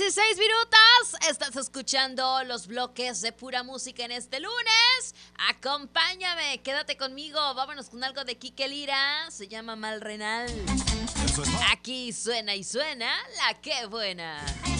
16 minutos. Estás escuchando los bloques de pura música en este lunes. Acompáñame, quédate conmigo. Vámonos con algo de Kike Lira. Se llama Mal Renal. Aquí suena y suena la que buena.